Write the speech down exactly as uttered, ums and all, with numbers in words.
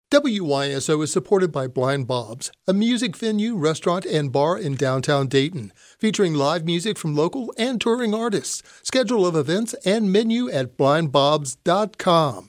W Y S O is supported by Blind Bob's, a music venue, restaurant, and bar in downtown Dayton, featuring live music from local and touring artists. Schedule of events and menu at blind bobs dot com.